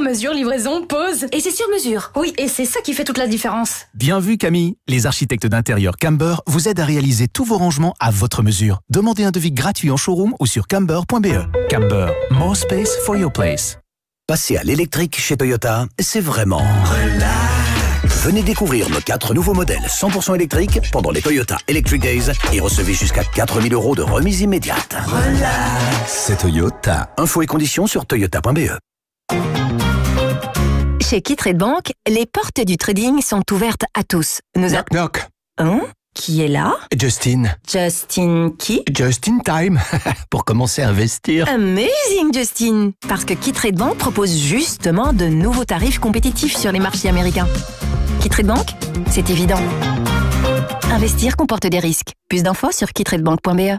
mesure, livraison, pose. Et c'est sur mesure. Oui, et c'est ça qui fait toute la différence. Bien vu Camille, les architectes d'intérieur Camber vous aident à réaliser tous vos rangements à votre mesure. Demandez un devis gratuit en showroom ou sur camber.be. Camber, more space for your place. Passer à l'électrique chez Toyota, c'est vraiment relax. Venez découvrir nos 4 nouveaux modèles 100% électriques pendant les Toyota Electric Days et recevez jusqu'à 4 000 € de remise immédiate. Relax, c'est Toyota. Infos et conditions sur toyota.be. Chez Qui-Trade Bank, les portes du trading sont ouvertes à tous. Knock knock. Hein? Qui est là? Justin. Justin qui? Just in time. Pour commencer à investir. Amazing, Justin! Parce que Qui-Trade Bank propose justement de nouveaux tarifs compétitifs sur les marchés américains. Qui-Trade Bank? C'est évident. Investir comporte des risques. Plus d'infos sur quitradebank.be.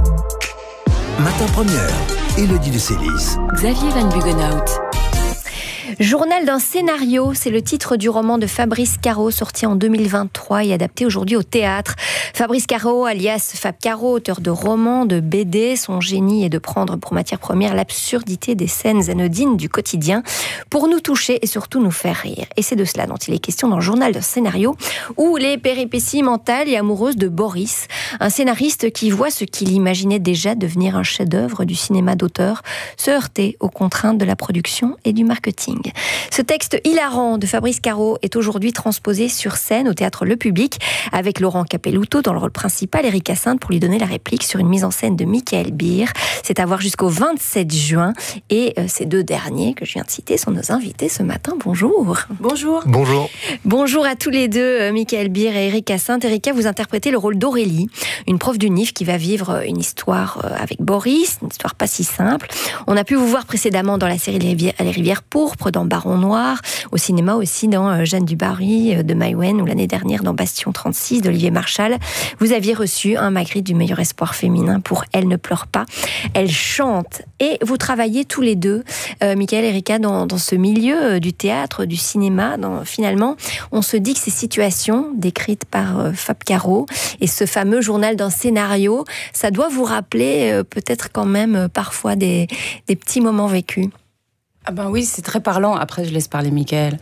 Matin première, Élodie de Célis. Xavier Van Bugenhout. Journal d'un scénario, c'est le titre du roman de Fabrice Caro, sorti en 2023 et adapté aujourd'hui au théâtre. Fabrice Caro, alias Fab Caro, auteur de romans, de BD, son génie est de prendre pour matière première l'absurdité des scènes anodines du quotidien pour nous toucher et surtout nous faire rire. Et c'est de cela dont il est question dans le journal d'un scénario, ou les péripéties mentales et amoureuses de Boris, un scénariste qui voit ce qu'il imaginait déjà devenir un chef-d'œuvre du cinéma d'auteur se heurter aux contraintes de la production et du marketing. Ce texte hilarant de Fabrice Caro est aujourd'hui transposé sur scène au théâtre Le Public avec Laurent Capelluto dans le rôle principal, Eric Hyacinthe pour lui donner la réplique sur une mise en scène de Michael Beer. C'est à voir jusqu'au 27 juin et ces deux derniers que je viens de citer sont nos invités ce matin. Bonjour. Bonjour. Bonjour. Bonjour à tous les deux, Michael Beer et Eric Hyacinthe. Erika, vous interprétez le rôle d'Aurélie, une prof d'UNIF qui va vivre une histoire avec Boris, une histoire pas si simple. On a pu vous voir précédemment dans la série Les Rivières pourpres, dans Baron Noir, au cinéma aussi dans Jeanne du Barry de Maïwenn ou l'année dernière dans Bastion 36 d'Olivier Marchal. Vous aviez reçu un Magritte du meilleur espoir féminin pour Elle ne pleure pas, elle chante. Et vous travaillez tous les deux, Michael et Erika, dans ce milieu du théâtre, du cinéma. Finalement, on se dit que ces situations décrites par Fab Caro et ce fameux journal d'un scénario, ça doit vous rappeler peut-être quand même parfois des petits moments vécus. Ah ben oui, c'est très parlant. Après, je laisse parler Mickaël.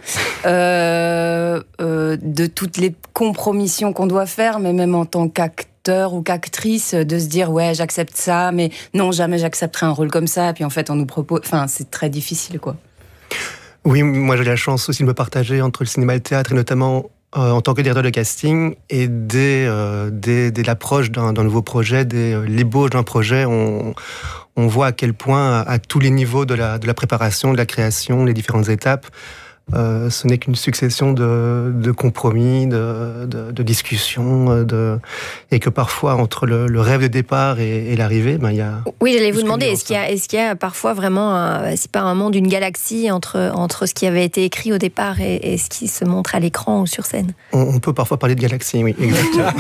De toutes les compromissions qu'on doit faire, mais même en tant qu'acteur ou qu'actrice, de se dire ouais, j'accepte ça, mais non, jamais j'accepterai un rôle comme ça. Et puis en fait, on nous propose. Enfin, c'est très difficile, quoi. Oui, moi j'ai la chance aussi de me partager entre le cinéma et le théâtre, et notamment en tant que directeur de casting, et dès l'approche d'un nouveau projet, dès l'ébauche d'un projet, on voit à quel point, à tous les niveaux de la préparation, de la création, les différentes étapes, ce n'est qu'une succession de compromis, de discussions, et que parfois, entre le rêve de départ et l'arrivée, il y a... Oui, j'allais vous demander, est-ce qu'il y a parfois vraiment, c'est pas un monde, une galaxie entre ce qui avait été écrit au départ et ce qui se montre à l'écran ou sur scène? On peut parfois parler de galaxie, oui, exactement.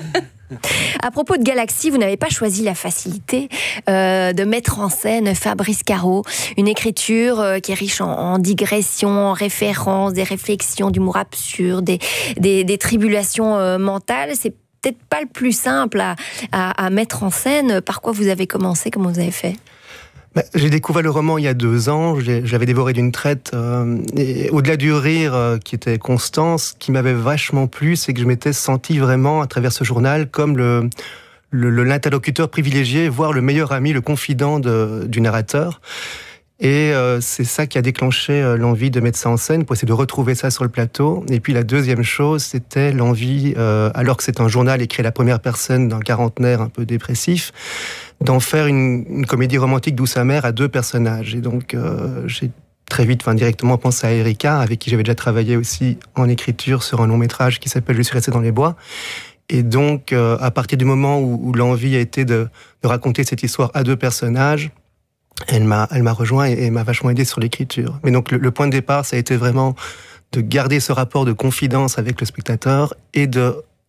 À propos de Galaxy, vous n'avez pas choisi la facilité de mettre en scène Fabrice Caro, une écriture qui est riche en digressions, en références, des réflexions, d'humour absurde, des tribulations mentales. C'est peut-être pas le plus simple à mettre en scène. Par quoi vous avez commencé? Comment vous avez fait? J'ai découvert le roman il y a 2 ans, j'avais dévoré d'une traite, et au-delà du rire qui était constant, ce qui m'avait vachement plu, c'est que je m'étais senti vraiment, à travers ce journal, comme l'interlocuteur privilégié, voire le meilleur ami, le confident du narrateur. Et c'est ça qui a déclenché l'envie de mettre ça en scène, pour essayer de retrouver ça sur le plateau. Et puis la deuxième chose, c'était l'envie, alors que c'est un journal écrit à la première personne d'un quarantenaire un peu dépressif, d'en faire une comédie romantique douce amère à 2 personnages. Et donc j'ai très vite, directement pensé à Erika, avec qui j'avais déjà travaillé aussi en écriture sur un long métrage qui s'appelle Je suis resté dans les bois. Et donc à partir du moment où l'envie a été de raconter cette histoire à 2 personnages, elle m'a rejoint et m'a vachement aidé sur l'écriture. Mais donc le point de départ, ça a été vraiment de garder ce rapport de confidence avec le spectateur et de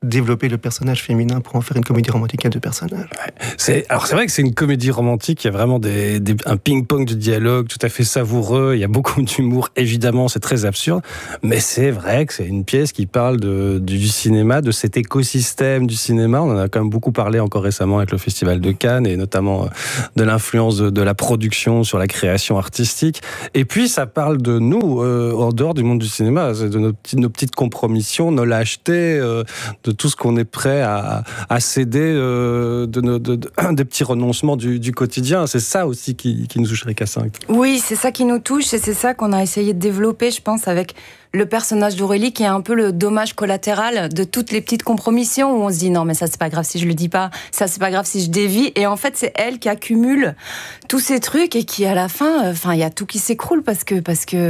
développer le personnage féminin pour en faire une comédie romantique à deux personnages. C'est vrai que c'est une comédie romantique, il y a vraiment un ping-pong de dialogue tout à fait savoureux, il y a beaucoup d'humour, évidemment, c'est très absurde, mais c'est vrai que c'est une pièce qui parle du cinéma, de cet écosystème du cinéma. On en a quand même beaucoup parlé encore récemment avec le Festival de Cannes, et notamment de l'influence de la production sur la création artistique. Et puis, ça parle de nous, en dehors du monde du cinéma, de nos petites compromissions, nos lâchetés, de tout ce qu'on est prêt à céder, des petits renoncements du quotidien. C'est ça aussi qui nous touche Erika 5. Oui, c'est ça qui nous touche et c'est ça qu'on a essayé de développer, je pense, avec le personnage d'Aurélie qui est un peu le dommage collatéral de toutes les petites compromissions où on se dit non mais ça c'est pas grave si je le dis pas, ça c'est pas grave si je dévie, et en fait c'est elle qui accumule tous ces trucs et qui à la fin, il y a tout qui s'écroule parce que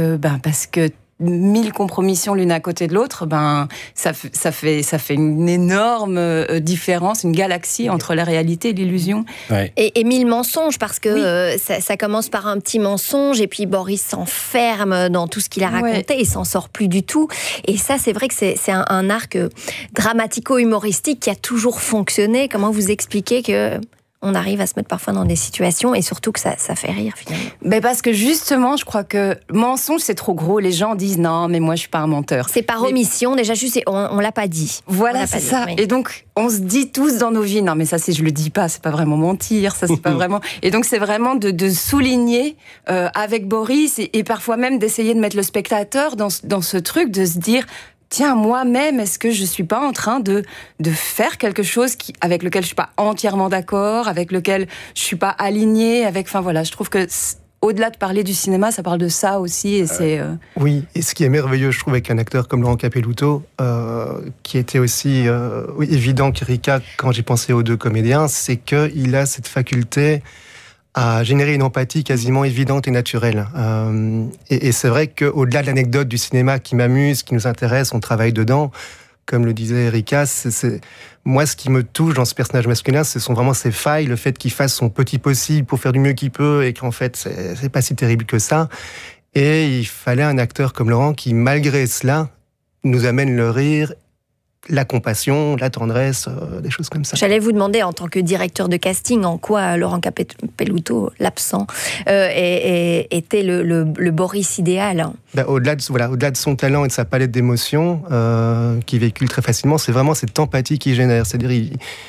1000 compromissions l'une à côté de l'autre, ça fait une énorme différence, une galaxie entre la réalité et l'illusion. Ouais. Et 1000 mensonges, parce que ça commence par un petit mensonge, et puis Boris s'enferme dans tout ce qu'il a raconté, et s'en sort plus du tout. Et ça, c'est vrai que c'est un arc dramatico-humoristique qui a toujours fonctionné. Comment vous expliquez que on arrive à se mettre parfois dans des situations, et surtout que ça fait rire finalement? Parce que justement, je crois que mensonge c'est trop gros. Les gens disent non, mais moi je suis pas un menteur. C'est par omission, déjà juste, on l'a pas dit. Voilà, c'est ça. Oui. Et donc on se dit tous dans nos vies, non mais ça c'est je le dis pas, c'est pas vraiment mentir, ça c'est pas vraiment. Et donc c'est vraiment de souligner avec Boris et parfois même d'essayer de mettre le spectateur dans ce truc, de se dire tiens, moi-même, est-ce que je suis pas en train de faire quelque chose avec lequel je suis pas entièrement d'accord, avec lequel je suis pas alignée, je trouve que au-delà de parler du cinéma, ça parle de ça aussi, et c'est... Oui, et ce qui est merveilleux, je trouve, avec un acteur comme Laurent Capelluto, qui était aussi évident qu'Erika, quand j'ai pensé aux deux comédiens, c'est qu'il a cette faculté à générer une empathie quasiment évidente et naturelle. Et c'est vrai qu'au-delà de l'anecdote du cinéma qui m'amuse, qui nous intéresse, on travaille dedans, comme le disait Erika, moi, ce qui me touche dans ce personnage masculin, ce sont vraiment ses failles, le fait qu'il fasse son petit possible pour faire du mieux qu'il peut, et qu'en fait, c'est pas si terrible que ça. Et il fallait un acteur comme Laurent qui, malgré cela, nous amène le rire, la compassion, la tendresse, des choses comme ça. J'allais vous demander, en tant que directeur de casting, en quoi Laurent Capelluto, l'absent, était le Boris idéal. Au-delà de son talent et de sa palette d'émotions, qu'il véhicule très facilement, c'est vraiment cette empathie qu'il génère. C'est-à-dire,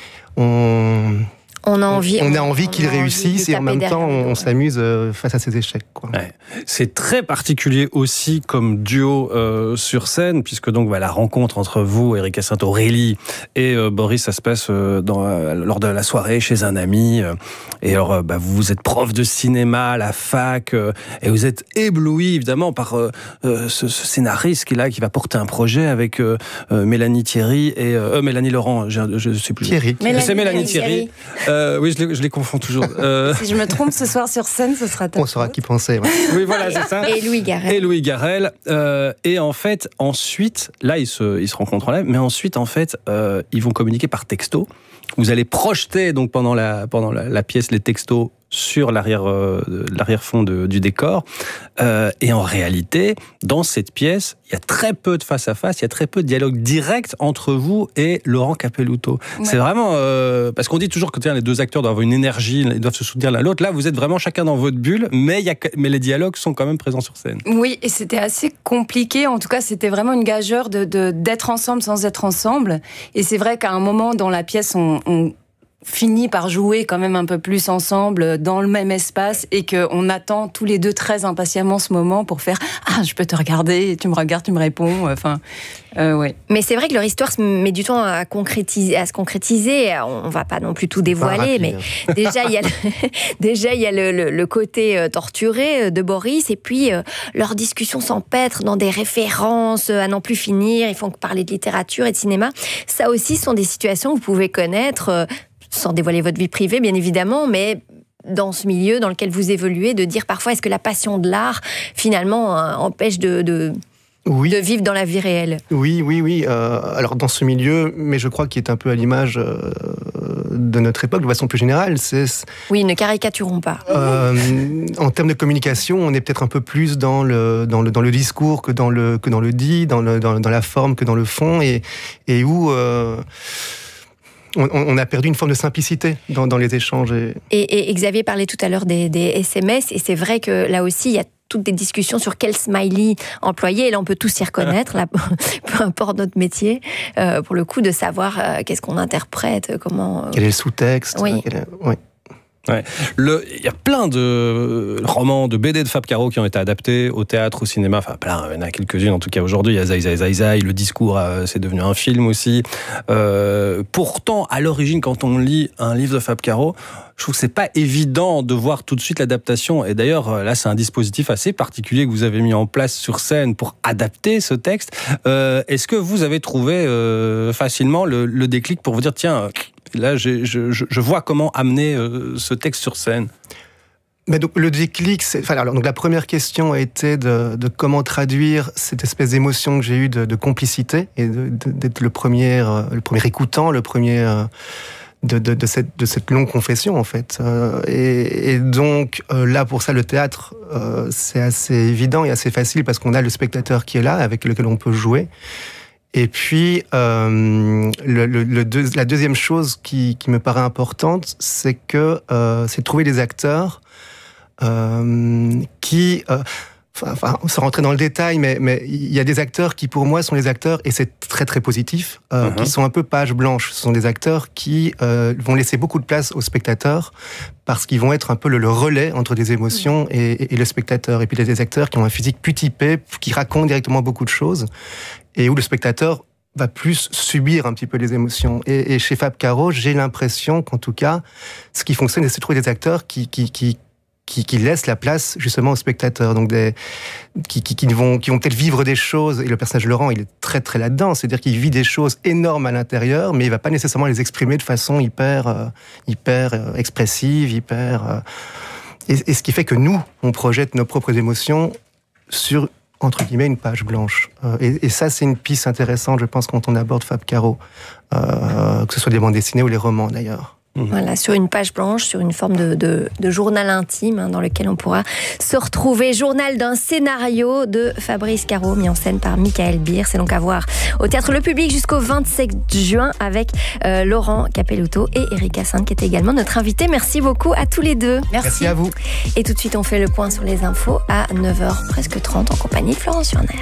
on a envie qu'il réussisse, et en même temps, on s'amuse face à ses échecs. Ouais. C'est très particulier aussi comme duo sur scène, puisque donc la rencontre entre vous, Erika Saint-Aurélie, et Boris, ça se passe lors de la soirée chez un ami. Et alors, vous êtes prof de cinéma à la fac, et vous êtes ébloui évidemment par ce scénariste qui va porter un projet avec Mélanie Thierry et Mélanie Laurent. Je sais plus. Thierry. C'est Mélanie Thierry. Oui, je les confonds toujours. Si je me trompe ce soir sur scène, ce sera top. On saura qui pensait. Ouais. Oui, voilà, c'est ça. Et Louis Garrel. Et en fait, ensuite, là, ils se rencontrent en live, mais ensuite, en fait, ils vont communiquer par texto. Vous allez projeter donc pendant la pièce les textos sur l'arrière-fond du décor. Et en réalité, dans cette pièce, il y a très peu de face-à-face, il y a très peu de dialogue direct entre vous et Laurent Capelluto. Ouais. C'est vraiment... parce qu'on dit toujours que les deux acteurs doivent avoir une énergie, ils doivent se soutenir l'un l'autre. Là, vous êtes vraiment chacun dans votre bulle, mais les dialogues sont quand même présents sur scène. Oui, et c'était assez compliqué. En tout cas, c'était vraiment une gageure d'être ensemble sans être ensemble. Et c'est vrai qu'à un moment dans la pièce, on finit par jouer quand même un peu plus ensemble dans le même espace, et qu'on attend tous les deux très impatiemment ce moment pour faire « Ah, je peux te regarder, tu me regardes, tu me réponds. » ouais. Mais c'est vrai que leur histoire met du temps à se concrétiser. On va pas non plus tout dévoiler, mais déjà il y a le côté torturé de Boris, et puis leurs discussions s'empêtrent dans des références à n'en plus finir. Ils font que parler de littérature et de cinéma. Ça aussi, sont des situations que vous pouvez connaître, sans dévoiler votre vie privée, bien évidemment, mais dans ce milieu dans lequel vous évoluez, de dire parfois, est-ce que la passion de l'art, finalement, empêche de vivre dans la vie réelle? Oui. Alors, dans ce milieu, mais je crois qu'il est un peu à l'image notre époque, de façon plus générale. Oui, ne caricaturons pas. En termes de communication, on est peut-être un peu plus dans le discours que dans le dit, dans la forme que dans le fond, et où on a perdu une forme de simplicité dans les échanges. Et Xavier parlait tout à l'heure des SMS, et c'est vrai que là aussi, il y a toutes des discussions sur quel smiley employer, et là on peut tous s'y reconnaître, là, peu importe notre métier, pour le coup de savoir qu'est-ce qu'on interprète, comment... Quel est le sous-texte. Oui. Oui. Ouais. Il y a plein de romans, de BD de Fab Caro qui ont été adaptés au théâtre, au cinéma, enfin plein, il y en a quelques-unes en tout cas aujourd'hui. Il y a Zai, le discours, c'est devenu un film aussi. Pourtant, à l'origine, quand on lit un livre de Fab Caro, je trouve que c'est pas évident de voir tout de suite l'adaptation. Et d'ailleurs, là, c'est un dispositif assez particulier que vous avez mis en place sur scène pour adapter ce texte. Est-ce que vous avez trouvé facilement le déclic pour vous dire, tiens, là, je vois comment amener ce texte sur scène? Mais donc, le déclic, donc la première question a été de comment traduire cette espèce d'émotion que j'ai eue de complicité, et d'être le premier écoutant, le premier... De cette longue confession, en fait. Et donc, là, pour ça, le théâtre, c'est assez évident et assez facile, parce qu'on a le spectateur qui est là, avec lequel on peut jouer. Et puis, la deuxième chose qui me paraît importante, c'est de trouver des acteurs qui... sans rentrer dans le détail, mais il y a des acteurs qui, pour moi, sont les acteurs, et c'est très très positif, qui sont un peu page blanche. Ce sont des acteurs qui vont laisser beaucoup de place aux spectateurs, parce qu'ils vont être un peu le relais entre des émotions et le spectateur. Et puis il y a des acteurs qui ont un physique plus typé, qui racontent directement beaucoup de choses, et où le spectateur va plus subir un petit peu les émotions. Et chez Fab Caro, j'ai l'impression qu'en tout cas, ce qui fonctionne, c'est de trouver des acteurs qui laissent la place justement aux spectateurs, donc qui vont peut-être vivre des choses, et le personnage Laurent, il est très très là-dedans, c'est-à-dire qu'il vit des choses énormes à l'intérieur, mais il va pas nécessairement les exprimer de façon hyper expressive, et ce qui fait que nous, on projette nos propres émotions sur, entre guillemets, une page blanche. Et ça, c'est une piste intéressante, je pense, quand on aborde Fab Caro, que ce soit des bandes dessinées ou les romans d'ailleurs. Voilà, sur une page blanche, sur une forme de journal intime, dans lequel on pourra se retrouver. Journal d'un scénario de Fabrice Caro, mis en scène par Michael Beer. C'est donc à voir au Théâtre Le Public jusqu'au 27 juin avec Laurent Capelluto et Erika Sainte, qui était également notre invité. Merci beaucoup à tous les deux. Merci à vous. Et tout de suite, on fait le point sur les infos à 9h presque 30 en compagnie de Florence Urner.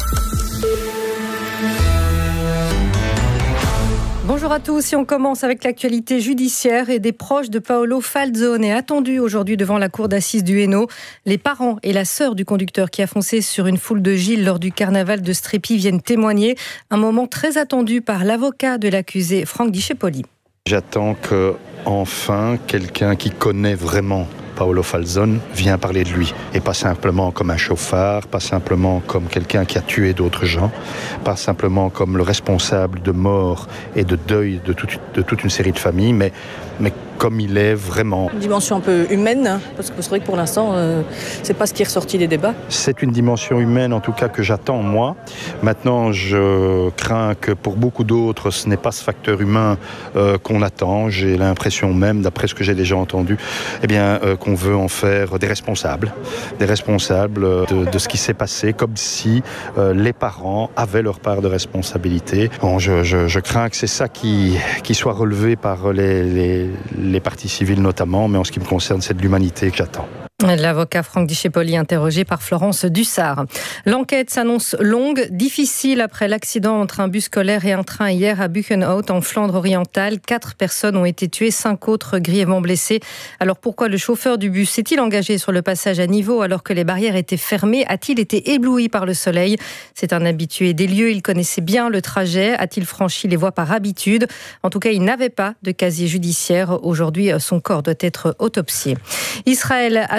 Bonjour à tous, et on commence avec l'actualité judiciaire et des proches de Paolo Falzone, attendus aujourd'hui devant la cour d'assises du Hainaut. Les parents et la sœur du conducteur qui a foncé sur une foule de Gilles lors du carnaval de Strépy viennent témoigner. Un moment très attendu par l'avocat de l'accusé, Franck Discepoli. J'attends que, enfin, quelqu'un qui connaît vraiment Paolo Falzone vient parler de lui, et pas simplement comme un chauffard, pas simplement comme quelqu'un qui a tué d'autres gens, pas simplement comme le responsable de mort et de deuil de toute une série de familles, mais comme il est vraiment. Une dimension un peu humaine, parce que c'est vrai que pour l'instant, c'est pas ce qui est ressorti des débats. C'est une dimension humaine, en tout cas, que j'attends, moi. Maintenant, je crains que pour beaucoup d'autres, ce n'est pas ce facteur humain qu'on attend. J'ai l'impression même, d'après ce que j'ai déjà entendu, qu'on veut en faire des responsables de ce qui s'est passé, comme si les parents avaient leur part de responsabilité. Bon, je crains que c'est ça qui soit relevé par les parties civiles notamment, mais en ce qui me concerne, c'est de l'humanité que j'attends. L'avocat Franck Discepoli interrogé par Florence Dussard. L'enquête s'annonce longue, difficile après l'accident entre un bus scolaire et un train hier à Buchenhout en Flandre orientale. 4 personnes ont été tuées, 5 autres grièvement blessées. Alors pourquoi le chauffeur du bus s'est-il engagé sur le passage à niveau alors que les barrières étaient fermées? A-t-il été ébloui par le soleil? C'est un habitué des lieux, il connaissait bien le trajet. A-t-il franchi les voies par habitude? En tout cas, il n'avait pas de casier judiciaire. Aujourd'hui, son corps doit être autopsié. Israël annonce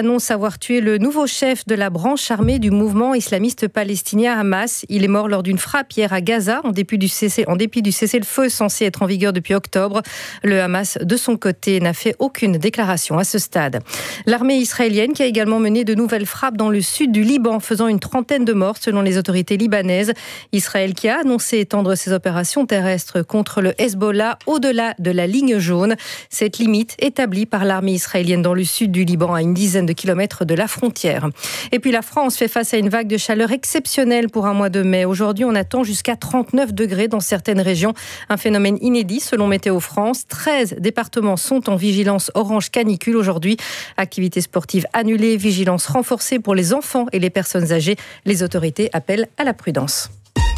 annonce avoir tué le nouveau chef de la branche armée du mouvement islamiste palestinien Hamas. Il est mort lors d'une frappe hier à Gaza, en dépit du cessez-le-feu censé être en vigueur depuis octobre. Le Hamas, de son côté, n'a fait aucune déclaration à ce stade. L'armée israélienne qui a également mené de nouvelles frappes dans le sud du Liban, faisant une trentaine de morts selon les autorités libanaises. Israël qui a annoncé étendre ses opérations terrestres contre le Hezbollah au-delà de la ligne jaune. Cette limite établie par l'armée israélienne dans le sud du Liban, à une dizaine de kilomètres de la frontière. Et puis la France fait face à une vague de chaleur exceptionnelle pour un mois de mai. Aujourd'hui, on attend jusqu'à 39 degrés dans certaines régions. Un phénomène inédit selon Météo France. 13 départements sont en vigilance orange canicule aujourd'hui. Activités sportives annulées, vigilance renforcée pour les enfants et les personnes âgées. Les autorités appellent à la prudence.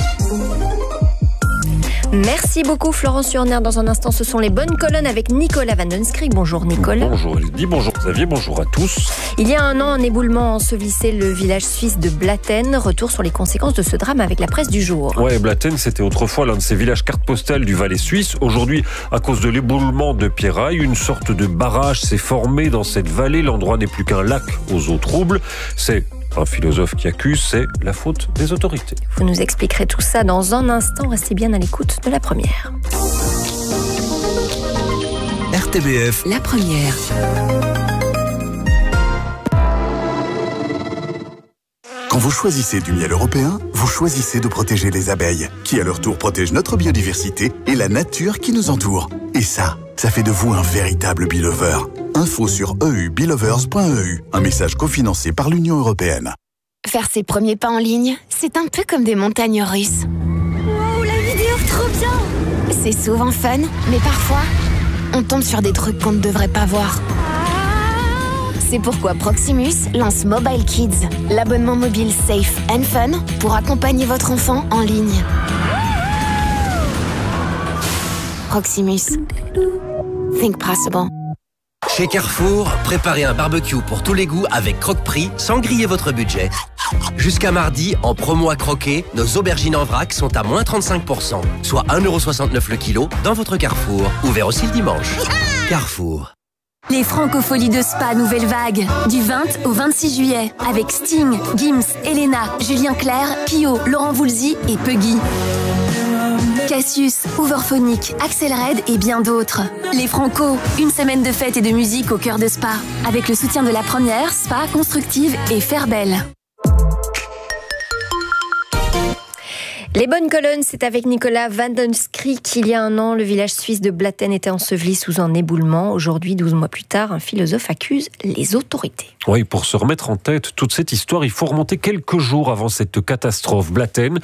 Merci beaucoup Florence Urner. Dans un instant, ce sont les bonnes colonnes avec Nicolas Van Den Skrik. Bonjour Nicolas. Bonjour Elodie, bonjour Xavier, bonjour à tous. Il y a un an, un éboulement ensevelissait le village suisse de Blatten. Retour sur les conséquences de ce drame avec la presse du jour. Ouais, Blatten, c'était autrefois l'un de ces villages carte postale du Valais suisse. Aujourd'hui, à cause de l'éboulement de Pierraille, une sorte de barrage s'est formé dans cette vallée. L'endroit n'est plus qu'un lac aux eaux troubles. C'est un philosophe qui accuse, c'est la faute des autorités. Vous nous expliquerez tout ça dans un instant. Restez bien à l'écoute de la première. RTBF, La première. Quand vous choisissez du miel européen, vous choisissez de protéger les abeilles, qui à leur tour protègent notre biodiversité et la nature qui nous entoure. Et ça fait de vous un véritable Beelover. Info sur eubeelovers.eu. Un message cofinancé par l'Union européenne. Faire ses premiers pas en ligne, c'est un peu comme des montagnes russes. Wow, la vidéo, trop bien! C'est souvent fun, mais parfois, on tombe sur des trucs qu'on ne devrait pas voir. C'est pourquoi Proximus lance Mobile Kids, l'abonnement mobile safe and fun pour accompagner votre enfant en ligne. Proximus. Think possible. Chez Carrefour, préparez un barbecue pour tous les goûts avec Croque-Prix sans griller votre budget. Jusqu'à mardi, en promo à croquer, nos aubergines en vrac sont à moins 35%, soit 1,69€ le kilo dans votre Carrefour. Ouvert aussi le dimanche. Carrefour. Les Francopholies de Spa Nouvelle Vague, du 20 au 26 juillet, avec Sting, Gims, Elena, Julien Clerc, Pio, Laurent Voulzy et Puggy. Cassius, Overphonic, Axel Red et bien d'autres. Les Franco, une semaine de fête et de musique au cœur de Spa, avec le soutien de la première, Spa, Constructive et Fairbelle. Les bonnes colonnes, c'est avec Nicolas Van Den Skrik. Il y a un an, le village suisse de Blatten était enseveli sous un éboulement. Aujourd'hui, 12 mois plus tard, un philosophe accuse les autorités. Oui, pour se remettre en tête toute cette histoire, il faut remonter quelques jours avant cette catastrophe. Blatten,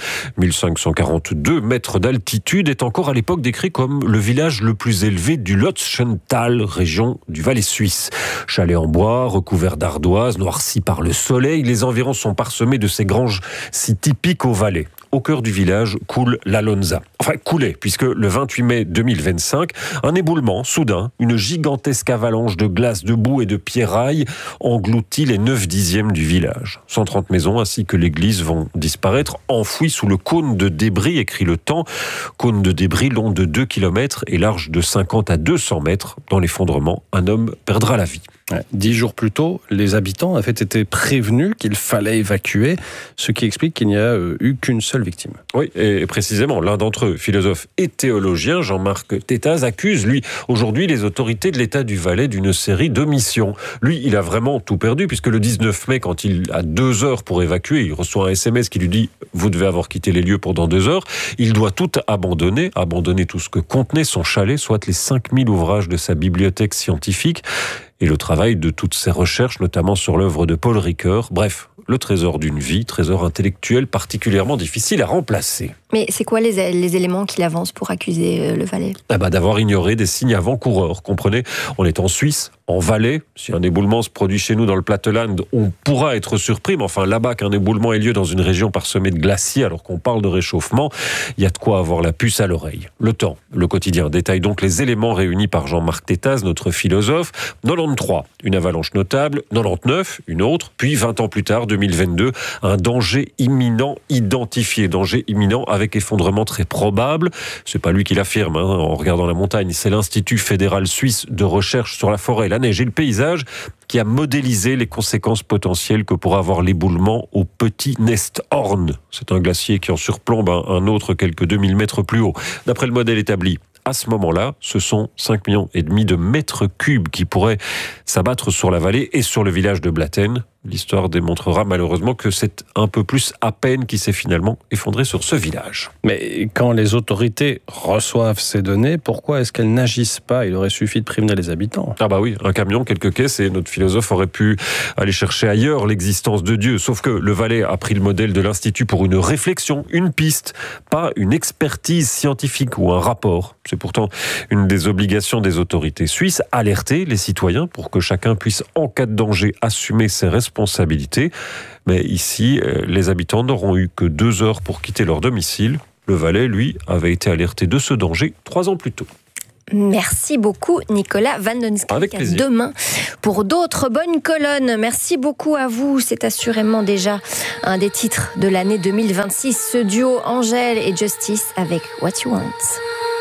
1542 mètres d'altitude, est encore à l'époque décrit comme le village le plus élevé du Lotschental, région du Valais suisse. Chalet en bois, recouvert d'ardoises, noirci par le soleil, les environs sont parsemés de ces granges si typiques au Valais. Au cœur du village coule la Lonza. Enfin, coulait, puisque le 28 mai 2025, un éboulement soudain, une gigantesque avalanche de glace, de boue et de pierrailles engloutit les 9/10 du village. 130 maisons ainsi que l'église vont disparaître, enfouies sous le cône de débris, écrit Le Temps. Cône de débris long de 2 km et large de 50 à 200 mètres. Dans l'effondrement, un homme perdra la vie. 10 jours plus tôt, les habitants avaient été prévenus qu'il fallait évacuer, ce qui explique qu'il n'y a eu qu'une seule victime. Oui, et précisément, l'un d'entre eux, philosophe et théologien, Jean-Marc Tétaz, accuse, lui, aujourd'hui, les autorités de l'État du Valais d'une série d'omissions. Lui, il a vraiment tout perdu, puisque le 19 mai, quand il a 2 heures pour évacuer, il reçoit un SMS qui lui dit « Vous devez avoir quitté les lieux pour dans 2 heures ». Il doit tout abandonner tout ce que contenait son chalet, soit les 5000 ouvrages de sa bibliothèque scientifique, et le travail de toutes ses recherches, notamment sur l'œuvre de Paul Ricoeur. Bref, le trésor d'une vie, trésor intellectuel particulièrement difficile à remplacer. Mais c'est quoi les éléments qu'il avance pour accuser le Valais ? D'avoir ignoré des signes avant-coureurs. Comprenez, on est en Suisse, en Valais. Si un éboulement se produit chez nous dans le Platteland, on pourra être surpris. Mais enfin, là-bas, qu'un éboulement ait lieu dans une région parsemée de glaciers, alors qu'on parle de réchauffement, il y a de quoi avoir la puce à l'oreille. Le Temps, le quotidien, détaille donc les éléments réunis par Jean-Marc Tétaz, notre philosophe. 93, une avalanche notable. 99, une autre. Puis 20 ans plus tard, 2022, un danger imminent identifié. Danger imminent avec avec effondrement très probable. C'est pas lui qui l'affirme, en regardant la montagne. C'est l'Institut fédéral suisse de recherche sur la forêt, la neige et le paysage qui a modélisé les conséquences potentielles que pourra avoir l'éboulement au Petit Nesthorn. C'est un glacier qui en surplombe un autre quelques 2000 mètres plus haut. D'après le modèle établi, à ce moment-là, ce sont 5,5 millions de mètres cubes qui pourraient s'abattre sur la vallée et sur le village de Blatten. L'histoire démontrera malheureusement que c'est un peu plus à peine qui s'est finalement effondré sur ce village. Mais quand les autorités reçoivent ces données, pourquoi est-ce qu'elles n'agissent pas ? Il aurait suffi de prévenir les habitants. Ah bah oui, un camion, quelques caisses, et notre philosophe aurait pu aller chercher ailleurs l'existence de Dieu. Sauf que le Valais a pris le modèle de l'Institut pour une réflexion, une piste, pas une expertise scientifique ou un rapport. C'est pourtant une des obligations des autorités suisses, alerter les citoyens pour que chacun puisse, en cas de danger, assumer ses responsabilités. Mais ici, les habitants n'auront eu que 2 heures pour quitter leur domicile. Le Valais, lui, avait été alerté de ce danger 3 ans plus tôt. Merci beaucoup Nicolas Vandenskrik. Avec plaisir. À demain pour d'autres bonnes colonnes. Merci beaucoup à vous. C'est assurément déjà un des titres de l'année 2026. Ce duo Angèle et Justice avec What You Want.